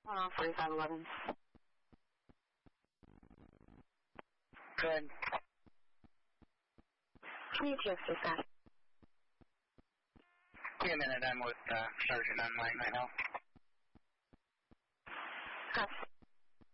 4511. Good. Can you take dispatch? Wait a minute, I'm with Sergeant on line right now. Copy.